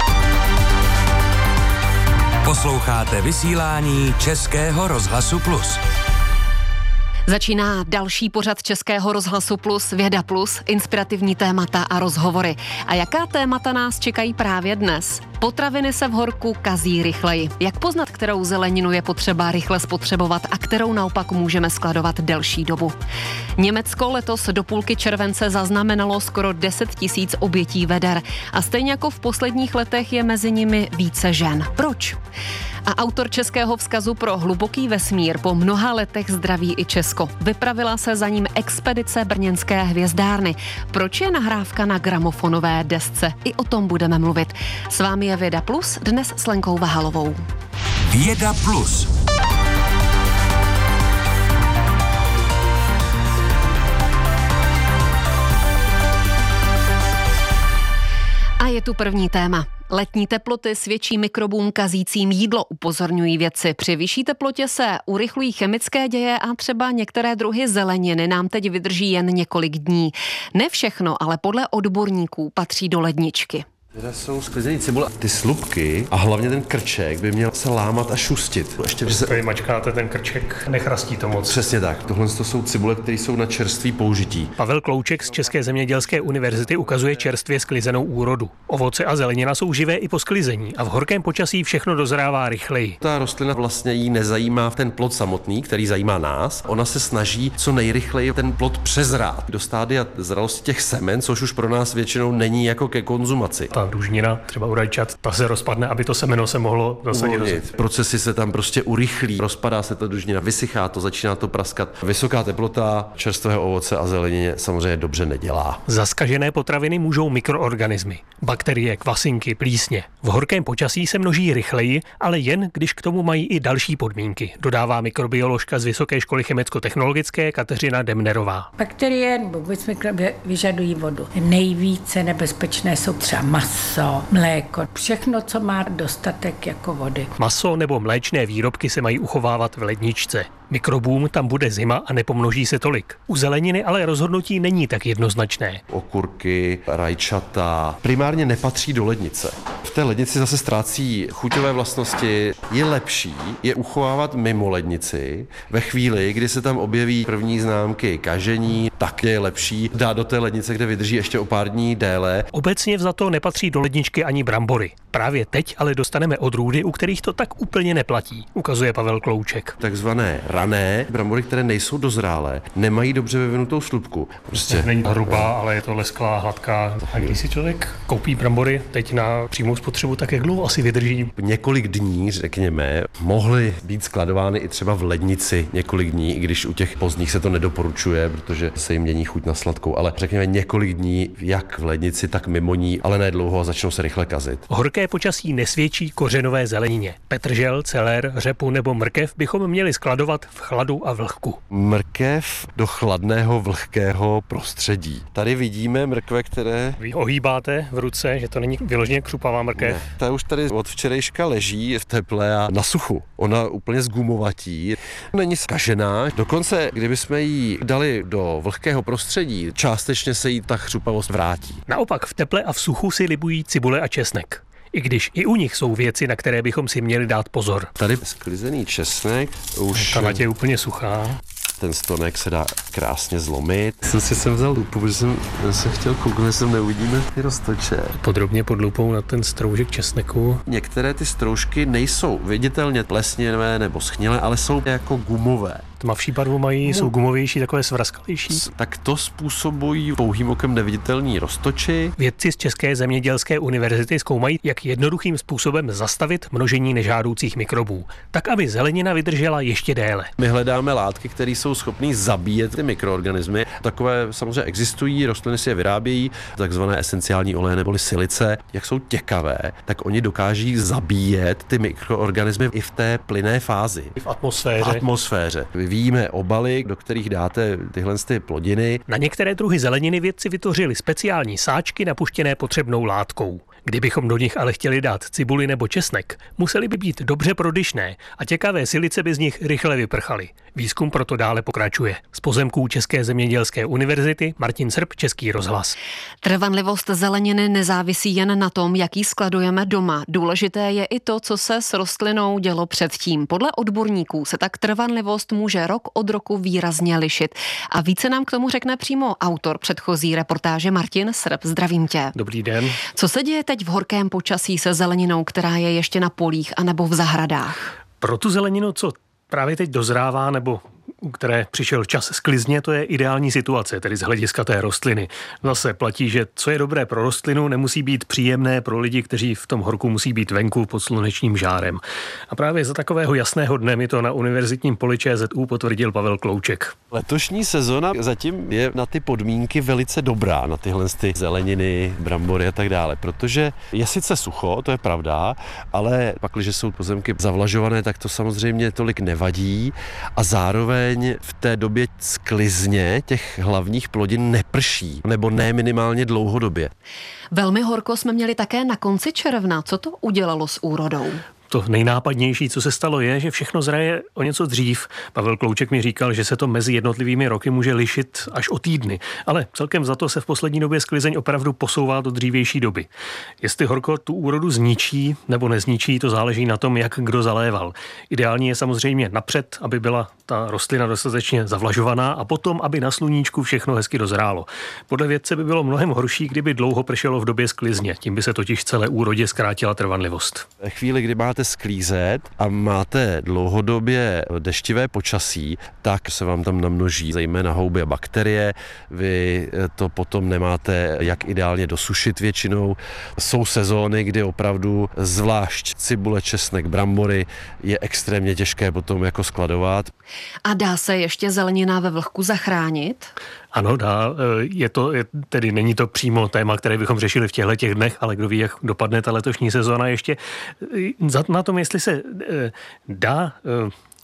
Posloucháte vysílání Českého rozhlasu Plus. Začíná další pořad Českého rozhlasu Plus, Věda Plus, inspirativní témata a rozhovory. A jaká témata nás čekají právě dnes? Potraviny se v horku kazí rychleji. Jak poznat, kterou zeleninu je potřeba rychle spotřebovat a kterou naopak můžeme skladovat delší dobu? Německo letos do půlky července zaznamenalo skoro deset tisíc obětí veder a stejně jako v posledních letech je mezi nimi více žen. Proč? A autor Českého vzkazu pro hluboký vesmír po mnoha letech zdraví i Česko. Vypravila se za ním expedice brněnské hvězdárny. Proč je nahrávka na gramofonové desce? I o tom budeme mluvit. S vámi je Věda Plus, dnes s Lenkou Vahalovou. Věda Plus. A je tu první téma. Letní teploty svědčí mikrobům kazícím jídlo, upozorňují vědci. Při vyšší teplotě se urychlují chemické děje a třeba některé druhy zeleniny nám teď vydrží jen několik dní. Ne všechno, ale podle odborníků patří do ledničky. Teda jsou sklizený cibule. Ty slupky a hlavně ten krček by měl se lámat a šustit. Ještě když se mačkáte, ten krček nechrastí to moc. Přesně tak. Tohle to jsou cibule, které jsou na čerstvý použití. Pavel Klouček z České zemědělské univerzity ukazuje čerstvě sklizenou úrodu. Ovoce a zelenina jsou živé i po sklizení a v horkém počasí všechno dozrává rychleji. Ta rostlina vlastně jí nezajímá ten plod samotný, který zajímá nás. Ona se snaží co nejrychleji ten plod přezrát do stádia zralosti těch semen, což už pro nás většinou není jako ke konzumaci. Ta dužnina, třeba u rajčat, ta se rozpadne, aby to semeno se mohlo zasadit do země. Procesy se tam prostě urychlí, rozpadá se ta dužnina, vysychá to, začíná to praskat. Vysoká teplota čerstvého ovoce a zelenině samozřejmě dobře nedělá. Zaskažené potraviny můžou mikroorganismy, bakterie, kvasinky, plísně. V horkém počasí se množí rychleji, ale jen když k tomu mají i další podmínky, dodává mikrobioložka z Vysoké školy chemicko-technologické Kateřina Demnerová. Bakterie nebo vůbec mikroby vyžadují vodu. Nejvíce nebezpečné jsou třeba maso, maso, mléko, všechno, co má dostatek jako vody. Maso nebo mléčné výrobky se mají uchovávat v ledničce. Mikrobům tam bude zima a nepomnoží se tolik. U zeleniny ale rozhodnutí není tak jednoznačné. Okurky, rajčata primárně nepatří do lednice. V té lednici zase ztrácí chuťové vlastnosti. Je lepší je uchovávat mimo lednici. Ve chvíli, kdy se tam objeví první známky kažení, tak je lepší dát do té lednice, kde vydrží ještě o pár dní déle. Obecně vzato nepatří do ledničky ani brambory. Právě teď ale dostaneme odrůdy, u kterých to tak úplně neplatí, ukazuje Pavel Klouček. Takzvané rané brambory, které nejsou dozrálé, nemají dobře vyvinutou slupku. Prostě není hrubá, ale je to lesklá, hladká. A když si člověk koupí brambory teď na přímou spotřebu, tak jak dlouho asi vydrží? Několik dní, řekněme, mohly být skladovány i třeba v lednici několik dní, i když u těch pozdních se to nedoporučuje, protože se jim mění chuť na sladkou, ale řekněme několik dní, jak v lednici, tak mimo ní, ale ne dlouho a začnou se rychle kazit. Horké počasí nesvědčí kořenové zelenině. Petržel, celér, řepu nebo mrkev bychom měli skladovat v chladu a vlhku. Mrkev do chladného, vlhkého prostředí. Tady vidíme mrkve, které... Vy ohýbáte v ruce, že to není vyloženě křupavá mrkev. Ne, ta už tady od včerejška leží v teple a na suchu. Ona úplně zgumovatí. Není zkažená. Dokonce, kdybychom ji dali do vlhkého prostředí, částečně se jí ta chřupavost vrátí. Naopak v teple a v suchu si libují cibule a česnek. I když i u nich jsou věci, na které bychom si měli dát pozor. Tady sklizený česnek už... Ta latě je úplně suchá. Ten stonek se dá krásně zlomit. Jsem si sem vzal lupu, protože jsem se chtěl kouknout, jestli neuvidíme ty roztoče. Podrobně pod lupou na ten stroužek česneku. Některé ty stroužky nejsou viditelně plesnivé nebo schnilé, ale jsou jako gumové. Tmavší barvu mají, no. Jsou gumovější, takové svrazkalejší. Tak to způsobují pouhým okem neviditelní roztoči. Vědci z České zemědělské univerzity zkoumají, jak jednoduchým způsobem zastavit množení nežádoucích mikrobů, tak aby zelenina vydržela ještě déle. My hledáme látky, které jsou schopné zabíjet ty mikroorganismy. Takové samozřejmě existují, rostliny si je vyrábějí, takzvané esenciální oleje neboli silice. Jak jsou těkavé, tak oni dokáží zabíjet ty mikroorganismy i v té plynné fázi. V atmosféře. V atmosféře. Vyvíjíme obaly, do kterých dáte tyhle ty plodiny. Na některé druhy zeleniny vědci vytvořili speciální sáčky napuštěné potřebnou látkou. Kdybychom do nich ale chtěli dát cibuli nebo česnek, museli by být dobře prodyšné a těkavé silice by z nich rychle vyprchaly. Výzkum proto dále pokračuje. Z pozemků České zemědělské univerzity Martin Srb, Český rozhlas. Trvanlivost zeleniny nezávisí jen na tom, jaký skladujeme doma. Důležité je i to, co se s rostlinou dělo předtím. Podle odborníků se tak trvanlivost může rok od roku výrazně lišit. A více nám k tomu řekne přímo autor předchozí reportáže Martin Srb. Zdravím tě. Dobrý den. Co se děje teď v horkém počasí se zeleninou, která je ještě na polích anebo v zahradách? Pro tu zeleninu, co právě teď dozrává nebo u které přišel čas sklizně, to je ideální situace, tedy z hlediska té rostliny. Zase platí, že co je dobré pro rostlinu, nemusí být příjemné pro lidi, kteří v tom horku musí být venku pod slunečním žárem. A právě za takového jasného dne mi to na univerzitním poli ČZÚ potvrdil Pavel Klouček. Letošní sezona zatím je na ty podmínky velice dobrá, na tyhle ty zeleniny, brambory a tak dále, protože je sice sucho, to je pravda, ale pak, když jsou pozemky zavlažované, tak to samozřejmě tolik nevadí a zároveň v té době sklizně těch hlavních plodin neprší, nebo ne minimálně dlouhodobě. Velmi horko jsme měli také na konci června. Co to udělalo s úrodou? To nejnápadnější, co se stalo, je, že všechno zraje o něco dřív. Pavel Klouček mi říkal, že se to mezi jednotlivými roky může lišit až o týdny, ale celkem za to se v poslední době sklizeň opravdu posouvá do dřívější doby. Jestli horko tu úrodu zničí nebo nezničí, to záleží na tom, jak kdo zaléval. Ideální je samozřejmě napřed, aby byla ta rostlina dostatečně zavlažovaná a potom, aby na sluníčku všechno hezky dozrálo. Podle vědce by bylo mnohem horší, kdyby dlouho pršelo v době sklizně, tím by se totiž celé úrodě zkrátila trvanlivost. Ve chvíli, kdy máte sklízet a máte dlouhodobě deštivé počasí, tak se vám tam namnoží zejména houby a bakterie. Vy to potom nemáte jak ideálně dosušit většinou. Jsou sezóny, kdy opravdu zvlášť cibule, česnek, brambory je extrémně těžké potom jako skladovat. A dá se ještě zelenina ve vlhku zachránit? Ano, dá. Je to, je, tedy není to přímo téma, které bychom řešili v těchto těch dnech, ale kdo ví, jak dopadne ta letošní sezóna ještě. Na tom, jestli se dá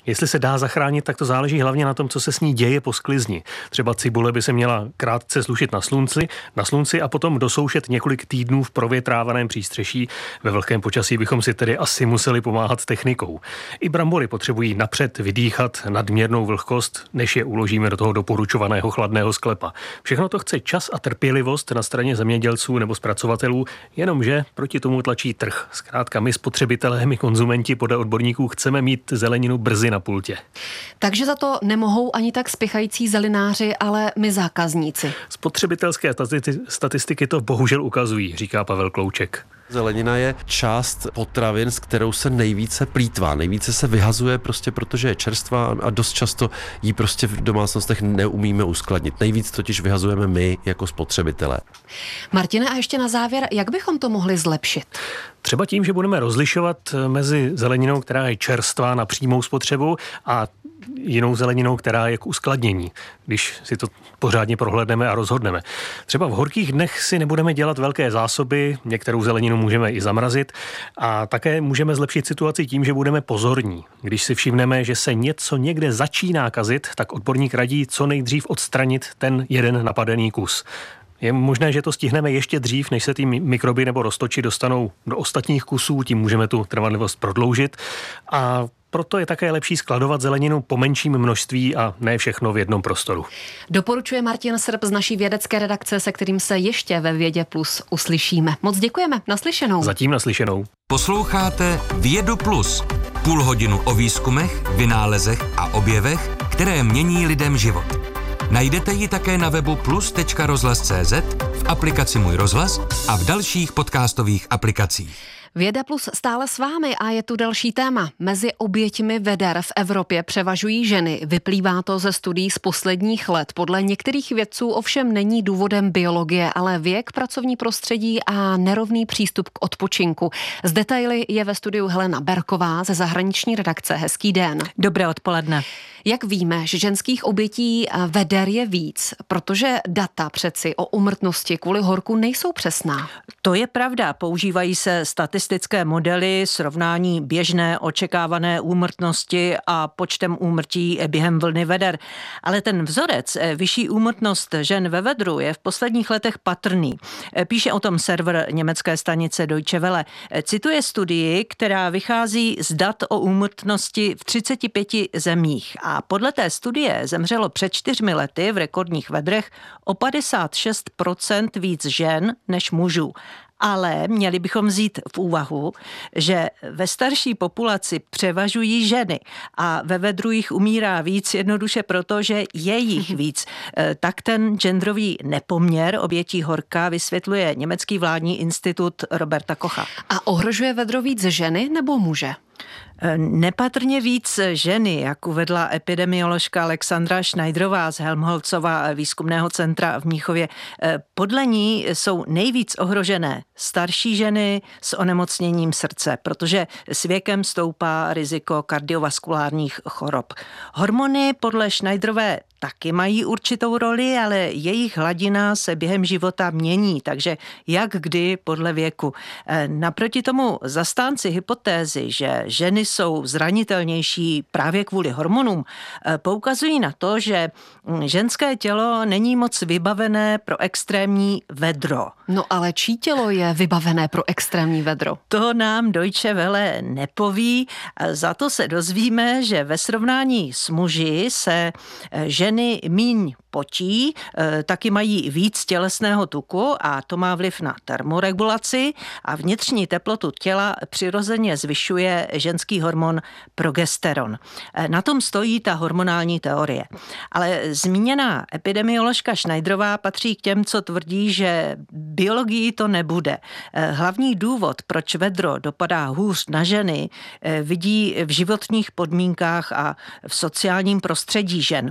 Jestli se dá zachránit, tak to záleží hlavně na tom, co se s ní děje po sklizni. Třeba cibule by se měla krátce slušit na slunci, na slunci a potom dosoušet několik týdnů v provětrávaném přístřeší. Ve vlhkém počasí bychom si tedy asi museli pomáhat s technikou. I brambory potřebují napřed vydýchat nadměrnou vlhkost, než je uložíme do toho doporučovaného chladného sklepa. Všechno to chce čas a trpělivost na straně zemědělců nebo zpracovatelů, jenomže proti tomu tlačí trh. Zkrátka my spotřebitelé, my konzumenti podle odborníků chceme mít zeleninu brzy na pultě. Takže za to nemohou ani tak spěchající zelináři, ale my zákazníci. Spotřebitelské statistiky to bohužel ukazují, říká Pavel Klouček. Zelenina je část potravin, s kterou se nejvíce plýtvá, nejvíce se vyhazuje prostě, protože je čerstvá a dost často ji prostě v domácnostech neumíme uskladnit. Nejvíc totiž vyhazujeme my jako spotřebitelé. Martine, a ještě na závěr, jak bychom to mohli zlepšit? Třeba tím, že budeme rozlišovat mezi zeleninou, která je čerstvá na přímou spotřebu, a jinou zeleninou, která je k uskladnění, když si to pořádně prohlédneme a rozhodneme. Třeba v horkých dnech si nebudeme dělat velké zásoby, některou zeleninu můžeme i zamrazit a také můžeme zlepšit situaci tím, že budeme pozorní. Když si všimneme, že se něco někde začíná kazit, tak odborník radí co nejdřív odstranit ten jeden napadený kus. Je možné, že to stihneme ještě dřív, než se ty mikroby nebo roztoči dostanou do ostatních kusů, tím můžeme tu trvanlivost prodloužit a proto je také lepší skladovat zeleninu po menším množství a ne všechno v jednom prostoru. Doporučuje Martin Srb z naší vědecké redakce, se kterým se ještě ve Vědě Plus uslyšíme. Moc děkujeme, naslyšenou. Zatím naslyšenou. Posloucháte Vědu Plus. Půl hodinu o výzkumech, vynálezech a objevech, které mění lidem život. Najdete ji také na webu plus tečka rozhlas tečka cé zet, v aplikaci Můj rozhlas a v dalších podcastových aplikacích. Věda Plus stále s vámi a je tu další téma. Mezi oběťmi veder v Evropě převažují ženy. Vyplývá to ze studií z posledních let. Podle některých vědců ovšem není důvodem biologie, ale věk, pracovní prostředí a nerovný přístup k odpočinku. Z detaily je ve studiu Helena Berková ze zahraniční redakce. Hezký den. Dobré odpoledne. Jak víme, že ženských obětí veder je víc, protože data přeci o úmrtnosti kvůli horku nejsou přesná. To je pravda. Používají se statistické modely, srovnání běžné očekávané úmrtnosti a počtem úmrtí během vlny veder. Ale ten vzorec, vyšší úmrtnost žen ve vedru, je v posledních letech patrný. Píše o tom server německé stanice Deutsche Welle. Cituje studii, která vychází z dat o úmrtnosti v třiceti pěti zemích. A podle té studie zemřelo před čtyřmi lety v rekordních vedrech o padesát šest procent víc žen než mužů. Ale měli bychom vzít v úvahu, že ve starší populaci převažují ženy a ve vedru jich umírá víc jednoduše proto, že je jich víc. Tak ten genderový nepoměr obětí horka vysvětluje německý vládní institut Roberta Kocha. A ohrožuje vedro víc ženy nebo muže? Nepatrně víc ženy, jak uvedla epidemioložka Alexandra Schneiderová z Helmholtzova výzkumného centra v Mnichově. Podle ní jsou nejvíc ohrožené starší ženy s onemocněním srdce, protože s věkem stoupá riziko kardiovaskulárních chorob. Hormony podle Schneiderové taky mají určitou roli, ale jejich hladina se během života mění, takže jak kdy podle věku. Naproti tomu zastánci hypotézy, že ženy jsou zranitelnější právě kvůli hormonům, poukazují na to, že ženské tělo není moc vybavené pro extrémní vedro. No ale čí tělo je vybavené pro extrémní vedro? To nám Deutsche Welle nepoví, za to se dozvíme, že ve srovnání s muži se ženy míň potí, taky mají víc tělesného tuku a to má vliv na termoregulaci a vnitřní teplotu těla přirozeně zvyšuje ženský hormon progesteron. Na tom stojí ta hormonální teorie. Ale zmíněná epidemioložka Schneiderová patří k těm, co tvrdí, že biologii to nebude. Hlavní důvod, proč vedro dopadá hůř na ženy, vidí v životních podmínkách a v sociálním prostředí žen.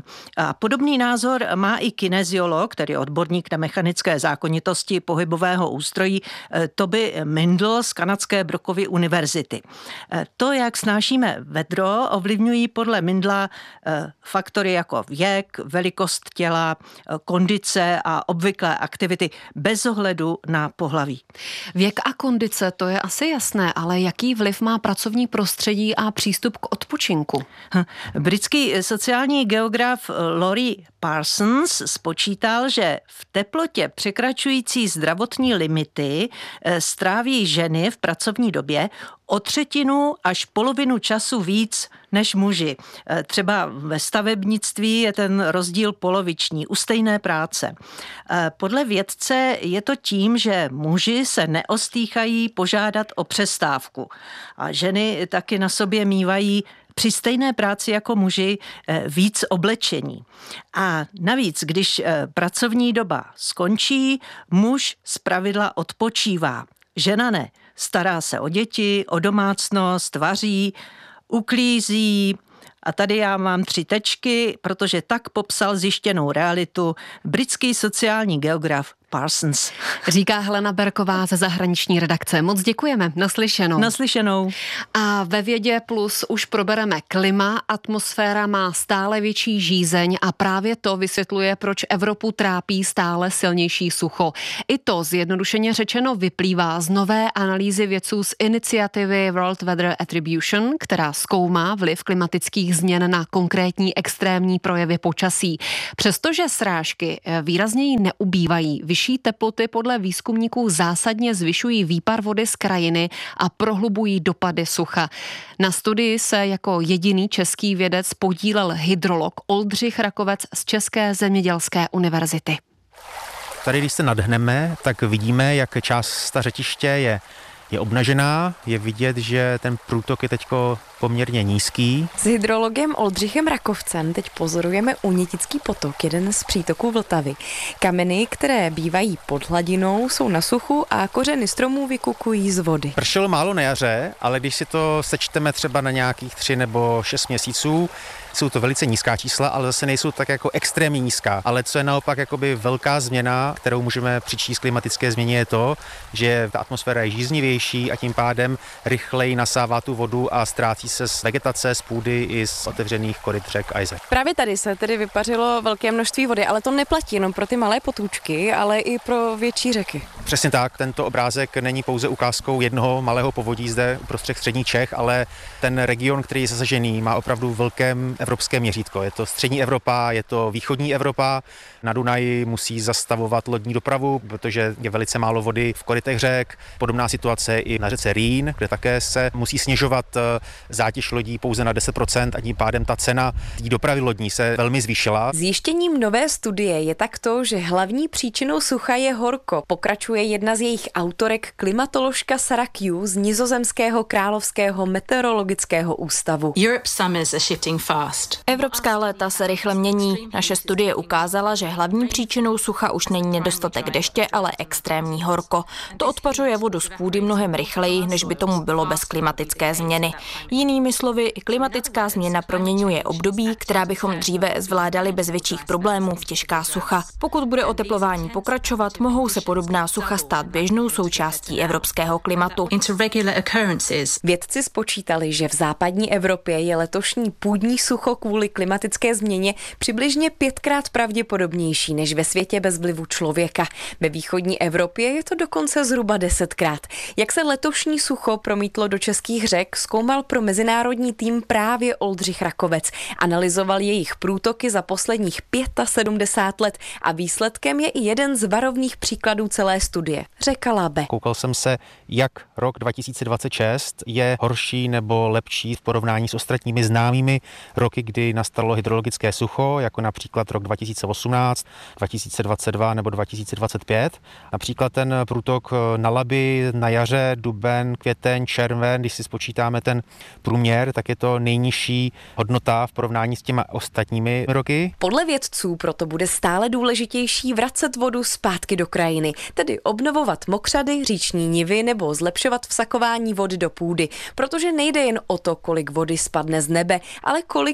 A podobný názor má i kineziolog, tedy odborník na mechanické zákonitosti pohybového ústrojí, Toby Mindl z kanadské Brockovy univerzity. To, jak snášíme vedro, ovlivňují podle Mindla faktory jako věk, velikost těla, kondice a obvyklé aktivity bez ohledu na pohlaví. Věk a kondice, to je asi jasné, ale jaký vliv má pracovní prostředí a přístup k odpočinku? Britský sociální geograf Laurie Parsons spočítal, že v teplotě překračující zdravotní limity stráví ženy v pracovní době o třetinu až polovinu času víc než muži. Třeba ve stavebnictví je ten rozdíl poloviční u stejné práce. Podle vědce je to tím, že muži se neostýchají požádat o přestávku a ženy taky na sobě mívají při stejné práci jako muži víc oblečení. A navíc, když pracovní doba skončí, muž zpravidla odpočívá. Žena ne. Stará se o děti, o domácnost, vaří, uklízí. A tady já mám tři tečky, protože tak popsal zjištěnou realitu britský sociální geograf Parsons. Říká Helena Berková ze zahraniční redakce. Moc děkujeme. Naslyšenou. Naslyšenou. A ve Vědě plus už probereme klima. Atmosféra má stále větší žízeň a právě to vysvětluje, proč Evropu trápí stále silnější sucho. I to zjednodušeně řečeno vyplývá z nové analýzy vědců z iniciativy World Weather Attribution, která zkoumá vliv klimatických změn na konkrétní extrémní projevy počasí. Přestože srážky výrazněji neubývají, vyšší teploty podle výzkumníků zásadně zvyšují výpar vody z krajiny a prohlubují dopady sucha. Na studii se jako jediný český vědec podílel hydrolog Oldřich Rakovec z České zemědělské univerzity. Tady, když se nadhneme, tak vidíme, jak část ta řetiště je je obnažená, je vidět, že ten průtok je teďko poměrně nízký. S hydrologem Oldřichem Rakovcem teď pozorujeme Unětický potok, jeden z přítoků Vltavy. Kameny, které bývají pod hladinou, jsou na suchu a kořeny stromů vykukují z vody. Pršelo málo na jaře, ale když si to sečteme třeba na nějakých tři nebo šest měsíců, jsou to velice nízká čísla, ale zase nejsou tak jako extrémně nízká. Ale co je naopak jakoby velká změna, kterou můžeme přičíst klimatické změně, je to, že ta atmosféra je žíznivější a tím pádem rychleji nasává tu vodu a ztrácí se z vegetace, z půdy i z otevřených koryt řek a jezer. Právě tady se tedy vypařilo velké množství vody, ale to neplatí jenom pro ty malé potůčky, ale i pro větší řeky. Přesně tak, tento obrázek není pouze ukázkou jednoho malého povodí zde uprostřed středních Čech, ale ten region, který je zasažený, má opravdu velké evropské měřítko. Je to střední Evropa, je to východní Evropa. Na Dunaji musí zastavovat lodní dopravu, protože je velice málo vody v korytech řek. Podobná situace i na řece Rýn, kde také se musí snižovat zátěž lodí pouze na deset procent a tím pádem ta cena dopravy lodní se velmi zvýšila. Zjištěním nové studie je tak to, že hlavní příčinou sucha je horko. Pokračuje jedna z jejich autorek, klimatoložka Sarah Q z nizozemského královského meteorologického ústavu. Evropská léta se rychle mění. Naše studie ukázala, že hlavní příčinou sucha už není nedostatek deště, ale extrémní horko. To odpařuje vodu z půdy mnohem rychleji, než by tomu bylo bez klimatické změny. Jinými slovy, klimatická změna proměňuje období, která bychom dříve zvládali bez větších problémů v těžká sucha. Pokud bude oteplování pokračovat, mohou se podobná sucha stát běžnou součástí evropského klimatu. Vědci spočítali, že v západní Evropě je letošní půdní sucho kvůli klimatické změně přibližně pětkrát pravděpodobnější než ve světě bez vlivu člověka. Ve východní Evropě je to dokonce zhruba desetkrát. Jak se letošní sucho promítlo do českých řek, zkoumal pro mezinárodní tým právě Oldřich Rakovec. Analyzoval jejich průtoky za posledních sedmdesát pět let a výsledkem je i jeden z varovných příkladů celé studie. Řeka Labe. Koukal jsem se, jak rok dva tisíce dvacet šest je horší nebo lepší v porovnání s ostatními známými roky, kdy nastalo hydrologické sucho, jako například rok dva tisíce osmnáct, dva tisíce dvacet dva nebo dva tisíce dvacet pět. Například ten průtok na Labi na jaře, duben, květen, červen, když si spočítáme ten průměr, tak je to nejnižší hodnota v porovnání s těma ostatními roky. Podle vědců proto bude stále důležitější vracet vodu zpátky do krajiny, tedy obnovovat mokřady, říční nivy nebo zlepšovat vsakování vody do půdy, protože nejde jen o to, kolik vody spadne z nebe, ale kolik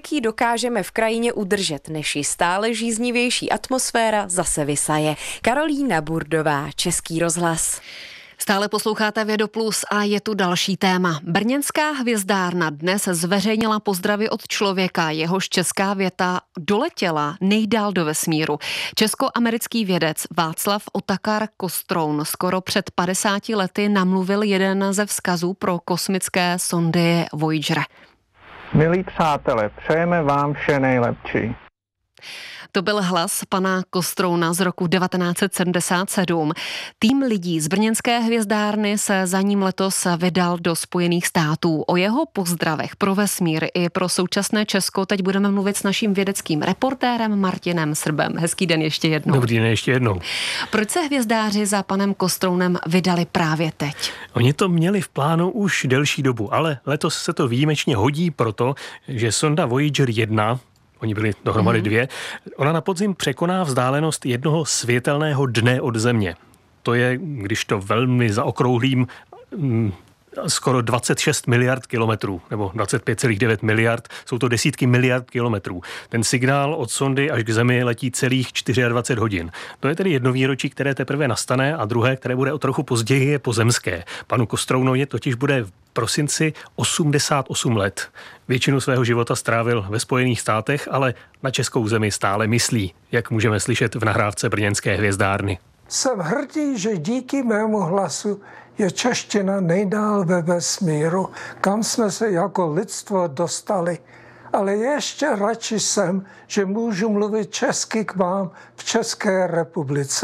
kolik ji dokážeme v krajině udržet, než ji stále žíznivější atmosféra zase vysaje. Karolína Burdová, Český rozhlas. Stále posloucháte Vědo Plus a je tu další téma. Brněnská hvězdárna dnes zveřejnila pozdravy od člověka, jehož česká věta doletěla nejdál do vesmíru. Česko-americký vědec Václav Otakar Kostroun skoro před padesáti lety namluvil jeden ze vzkazů pro kosmické sondy Voyager. Milí přátelé, přejeme vám vše nejlepší. To byl hlas pana Kostrouna z roku devatenáct set sedmdesát sedm. Tým lidí z brněnské hvězdárny se za ním letos vydal do Spojených států. O jeho pozdravech pro vesmír i pro současné Česko teď budeme mluvit s naším vědeckým reportérem Martinem Srbem. Hezký den ještě jednou. Dobrý den ještě jednou. Proč se hvězdáři za panem Kostrounem vydali právě teď? Oni to měli v plánu už delší dobu, ale letos se to výjimečně hodí proto, že sonda Voyager jedna, oni byli dohromady mm. dvě, ona na podzim překoná vzdálenost jednoho světelného dne od Země. To je, když to velmi zaokrouhlím, skoro dvacet šest miliard kilometrů, nebo dvacet pět celá devět miliard, jsou to desítky miliard kilometrů. Ten signál od sondy až k Zemi letí celých dvacet čtyři hodin. To je tedy jedno výročí, které teprve nastane, a druhé, které bude o trochu později, je pozemské. Panu Kostrounovi totiž bude v prosinci osmdesát osm let. Většinu svého života strávil ve Spojených státech, ale na českou zemi stále myslí, jak můžeme slyšet v nahrávce brněnské hvězdárny. Jsem hrdý, že díky mému hlasu je čeština nejdál ve vesmíru, kam jsme se jako lidstvo dostali. Ale ještě radši jsem, že můžu mluvit česky k vám v České republice.